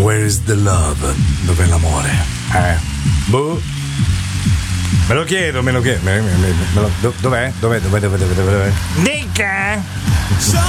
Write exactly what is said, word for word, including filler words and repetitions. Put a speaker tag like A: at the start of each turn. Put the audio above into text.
A: Where is the love? Dov'è l'amore? Eh? Boh. Me lo chiedo, me lo chiedo. Me, me, me, me lo, dov'è? Dov'è? Dov'è? Dov'è? Dov'è? Dov'è? Dica!